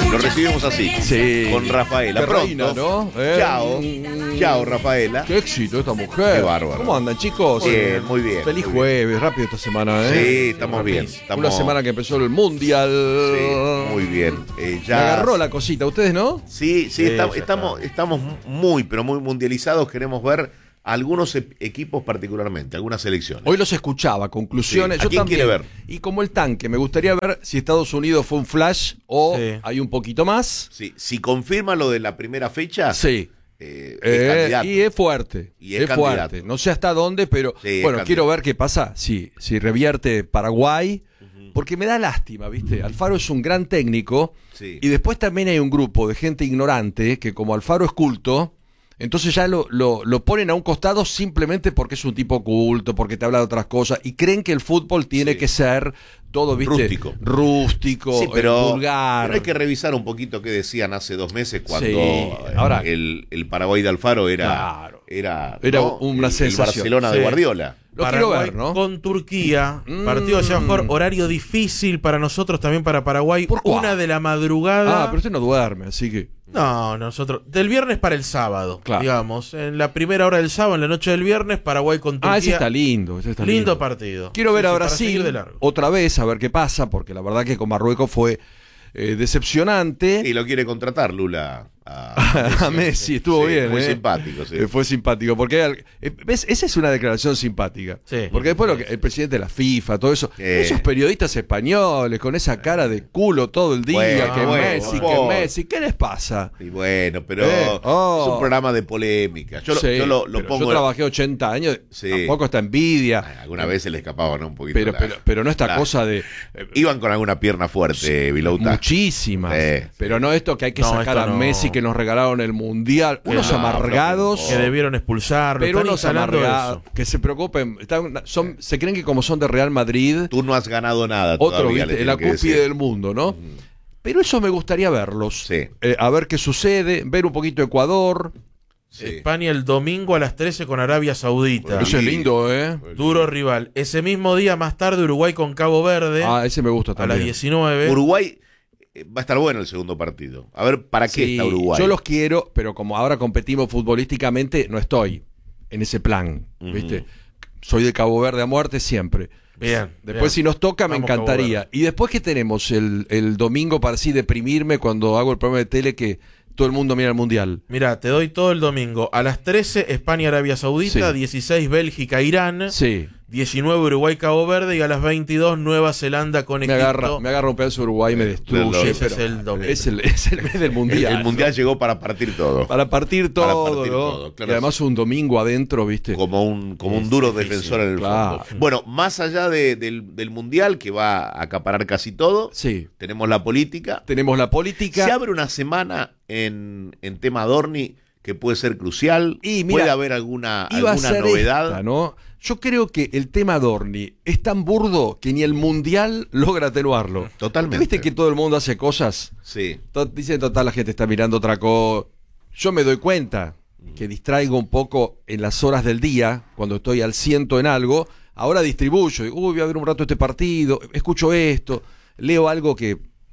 Lo recibimos así, Sí. con Rafaela. Qué Pronto. reina, ¿no? Chao, Rafaela. Qué éxito esta mujer. Qué bárbaro. ¿Cómo andan, chicos? Bien, muy bien. Feliz muy bien. jueves, rápido esta semana, ¿eh? Sí, estamos bien. Una semana que empezó el Mundial. Sí, muy bien. Me agarró la cosita, ¿ustedes no? Sí, Sí, estamos muy, pero muy mundializados. Queremos ver algunos equipos particularmente, algunas selecciones. Hoy los escuchaba, conclusiones. Sí. ¿A Yo quién también. quiere ver? Y como el tanque, me gustaría ver si Estados Unidos fue un flash o Sí. hay un poquito más. Sí, si confirma lo de la primera fecha, Sí. es candidato. Y es fuerte. Y es candidato. fuerte. No sé hasta dónde, pero Sí, es bueno, candidato. quiero ver qué pasa si revierte Paraguay. Porque me da lástima, ¿viste? Alfaro es un gran técnico. Sí. Y después también hay un grupo de gente ignorante que, como Alfaro es culto, entonces ya lo ponen a un costado simplemente porque es un tipo culto, porque te habla de otras cosas, y creen que el fútbol tiene Sí. que ser todo, ¿viste? Sí, Rústico, pero vulgar. hay que revisar un poquito qué decían hace 2 meses cuando Sí, ahora- el Paraguay de Alfaro era, Claro. era Era una el sensación. Barcelona de Sí. Guardiola. Lo quiero Paraguay ver, ¿no? con Turquía, partido de allá mejor, horario difícil para nosotros, también para Paraguay, ¿Por cuál? 1 de la madrugada. Pero usted no duerme, así que... No, nosotros, del viernes para el sábado, Claro. digamos, en la primera hora del sábado, en la noche del viernes, Paraguay con Turquía. ese está lindo. Ese está Lindo partido. Quiero ver Sí, a sí, para seguir Brasil de largo. otra vez, a ver qué pasa, porque la verdad que con Marruecos fue decepcionante. Y lo quiere contratar Lula a A Messi estuvo Sí, bien. muy simpático, sí. Fue simpático, porque ¿ves? Esa es una declaración simpática. Sí. Porque después el presidente de la FIFA, todo eso, esos periodistas españoles con esa cara de culo todo el día, Bueno, que bueno, Messi, bueno. que Messi, ¿qué les pasa? Y bueno, pero Oh. es un programa de polémica. Yo Sí, lo pero pongo. yo trabajé 80 años, Sí. tampoco esta envidia, Alguna vez se le escapaba, ¿no? Un poquito. pero no esta la- cosa de... Iban con alguna pierna fuerte, Vilouta. Muchísimas. Sí. Pero no esto que hay que No, sacar esto a no. Messi que nos regalaron el Mundial. Unos no, amargados. Que debieron expulsarlo. Pero están unos instalando amargados. eso. Que se preocupen. Se creen que como son de Real Madrid, Tú no has ganado nada otro, todavía, ¿viste? le La tengo que cúspide decir. del mundo, ¿no? Pero eso me gustaría verlos. Sí. A ver qué sucede. Ver un poquito Ecuador. Sí. España el domingo a las 13 con Arabia Saudita. Bueno, Eso es lindo, ¿eh? Duro rival. Ese mismo día, más tarde, Uruguay con Cabo Verde. Ese me gusta a también. las 19. Uruguay va a estar bueno el segundo partido. A ver, ¿para qué Sí, está Uruguay? yo los quiero, pero como ahora competimos futbolísticamente, no estoy en ese plan, ¿viste? Soy de Cabo Verde a muerte siempre. Bien. Después, si nos toca, me Vamos, Cabo encantaría. Verde. Y después que tenemos el domingo para así deprimirme cuando hago el programa de tele que todo el mundo mira el Mundial. Mira, te doy todo el domingo. A las 13, España-Arabia Saudita. Sí. 16, Bélgica-Irán. Sí, 19, Uruguay-Cabo Verde. Y a las 22, Nueva Zelanda con me Egipto. agarra un pedazo de Uruguay y me destruye. ese pero es el domingo. es el mes del Mundial. El Mundial llegó para partir todo. Para partir todo, Para partir ¿no? todo, claro. Y además un domingo adentro, ¿viste? Como un Es duro difícil, defensor en el claro. fútbol. Bueno, más allá del Mundial, que va a acaparar casi todo, Sí. tenemos la política. Tenemos la política. Se abre una semana en tema Adorni que puede ser crucial. Y mira, puede haber alguna Iba a ser novedad. esta, ¿no? Yo creo que el tema Adorni es tan burdo que ni el Mundial logra atenuarlo. Totalmente. ¿Viste que todo el mundo hace cosas? Sí. Dicen, total, la gente está mirando otra cosa. Yo me doy cuenta que distraigo un poco en las horas del día, cuando estoy al ciento en algo. Ahora distribuyo. Uy, voy a ver un rato este partido, escucho esto, leo algo que...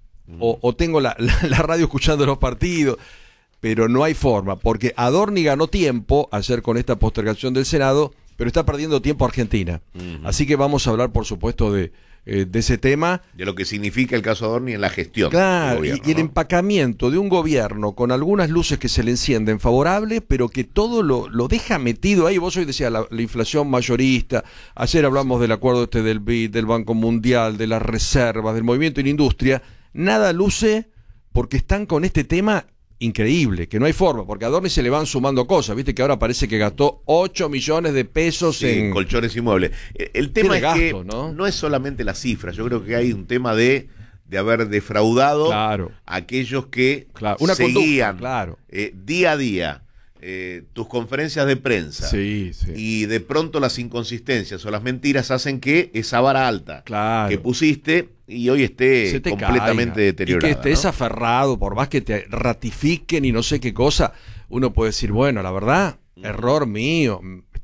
O tengo la radio escuchando los partidos. Pero no hay forma, porque Adorni ganó tiempo ayer con esta postergación del Senado, pero está perdiendo tiempo Argentina. Así que vamos a hablar, por supuesto, de ese tema. De lo que significa el caso Adorni en la gestión. Claro, del gobierno, y el ¿no? empacamiento de un gobierno con algunas luces que se le encienden favorable, pero que todo lo deja metido ahí. Vos hoy decías la inflación mayorista, ayer hablamos del acuerdo del BID, del Banco Mundial, de las reservas, del movimiento y la industria. Nada luce porque están con este tema increíble, que no hay forma, porque a Adorni se le van sumando cosas, viste que ahora parece que gastó 8 millones de pesos Sí, en... colchones y muebles. El tema es Tiene que gasto, ¿no? Es solamente la cifra. Yo creo que hay un tema de haber defraudado Claro. a aquellos que Claro, una seguían conducta, claro. Día a día tus conferencias de prensa. Sí, sí. Y de pronto las inconsistencias o las mentiras hacen que esa vara alta Claro. que pusiste y hoy esté Se te completamente caiga. deteriorada. Y que estés ¿no? aferrado, por más que te ratifiquen y no sé qué cosa, uno puede decir, bueno, la verdad, error mío,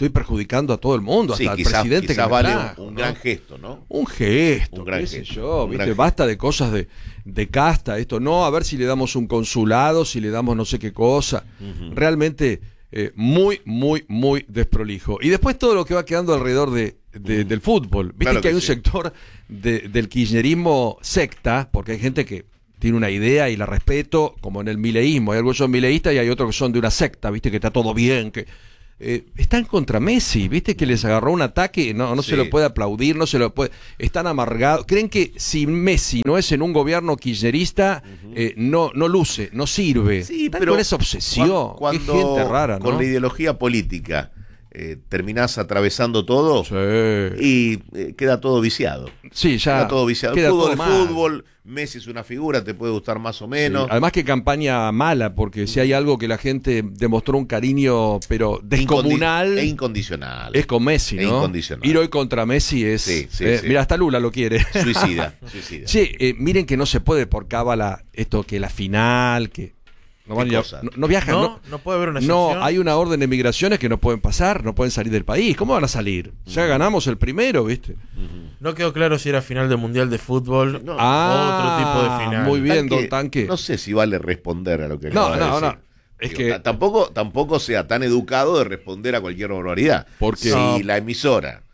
estoy perjudicando a todo el mundo, hasta Sí, al quizás presidente que me vale trajo, un ¿no? gran gesto, ¿no? Un gesto, Un gran qué sé gesto, yo, un ¿viste? gran gesto. Basta de cosas de casta, esto no, a ver si le damos un consulado, si le damos no sé qué cosa. Realmente muy, muy, muy desprolijo. Y después todo lo que va quedando alrededor del fútbol. Viste Claro que hay que un sí. sector del kirchnerismo secta, porque hay gente que tiene una idea y la respeto, como en el mileísmo. Hay algunos que son mileístas y hay otros que son de una secta, viste, que está todo bien, que están contra Messi, viste que les agarró un ataque, no Sí. se lo puede aplaudir, no se lo puede, están amargados, creen que si Messi no es en un gobierno kirchnerista, no luce, no sirve. Sí, Están pero con esa obsesión, qué gente rara, ¿no? con la ideología política terminás atravesando todo Sí. y queda todo viciado. Sí, ya Queda todo viciado. queda Fútbol todo es mal. fútbol, Messi es una figura, te puede gustar más o menos. Sí. Además que campaña mala, porque si hay algo que la gente demostró un cariño, pero descomunal, E incondicional. es con Messi, E ¿no? incondicional. Ir hoy contra Messi es... Sí, sí, sí. Mira, hasta Lula lo quiere. Suicida. Che, miren que no se puede por cábala esto, que la final, que... No, ¿Qué van a- cosa? no viajan, No puede haber una excepción. no, hay una orden de migraciones que no pueden pasar, no pueden salir del país. ¿Cómo van a salir? Ya ganamos el primero, ¿viste? No quedó claro si era final de Mundial de Fútbol No. o otro tipo de final. Muy bien, don Tanque. No sé si vale responder a lo que No, acaba de no, decir. no. Es Digo, que- tampoco sea tan educado de responder a cualquier barbaridad. Porque- si No. la emisora,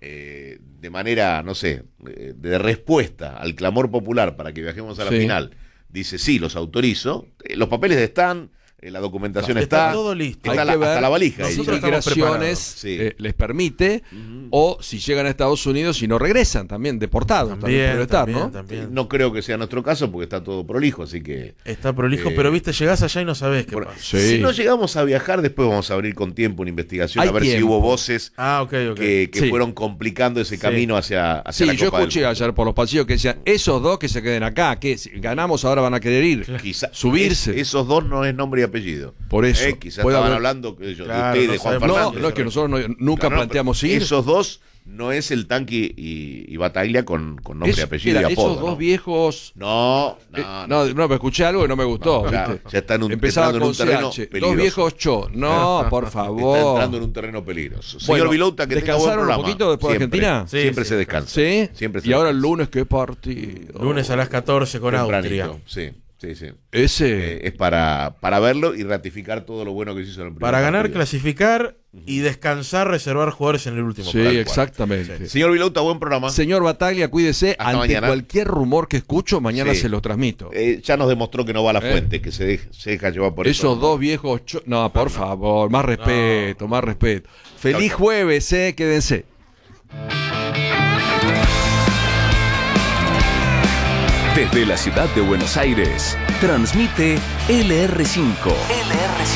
de manera, no sé, de respuesta al clamor popular para que viajemos a la Sí. final, dice sí, los autorizo, los papeles están, la documentación Está está, todo listo. está Hay la- que ver hasta la valija. si ahí. Nosotros estamos migraciones preparados. Sí. les permite, o si llegan a Estados Unidos y no regresan también, deportados. También puede estar, ¿no? también. No creo que sea nuestro caso porque está todo prolijo, así que... Está prolijo, Eh, pero viste, llegás allá y no sabés qué Bueno, pasa. Sí. Si no llegamos a viajar, después vamos a abrir con tiempo una investigación Hay a ver si tiempo. hubo voces Ah, ok. que Sí. fueron complicando ese camino hacia Sí, la yo Copa del escuché Mundo. ayer por los pasillos que decían, esos dos que se queden acá, que si ganamos ahora van a querer ir, subirse. Esos dos no es nombre y apellido. Por eso. Quizás Puede estaban haber- hablando qué sé yo, Claro, de usted y no de Juan sabemos. Fernández. No, es que nosotros nunca Claro, no, planteamos pero ir. Esos dos no es el Tanque y Bataglia con nombre y apellido Mira, y apodo. esos dos ¿no? viejos... No, no, me escuché algo y no me gustó. Ya ¿viste? está Empezaba entrando en con un terreno CH. Dos peligroso. viejos cho. No, por Está favor. entrando en un terreno peligroso. Señor Bueno, Vilouta, que tenga buen ¿descansaron un programa. poquito después de Siempre, Argentina? Sí, siempre sí, se descansa. ¿Sí? Siempre se Y ahora el descansa. lunes, ¿qué partido? Lunes a las 14 con Tempranito. Austria. Sí. Ese... Es para verlo y ratificar todo lo bueno que se hizo en el primer Para ganar, partido. clasificar y descansar, reservar jugadores en el último Sí, partido. exactamente. Señor Vilouta, buen programa. Señor Bataglia, cuídese. Hasta Ante mañana. cualquier rumor que escucho, mañana Sí. se lo transmito. Ya nos demostró que no va a la fuente, que se deja llevar por eso. Esos dos viejos... No, por favor, más respeto, más respeto. Feliz Chau. jueves, quédense. Desde la ciudad de Buenos Aires, transmite LR5.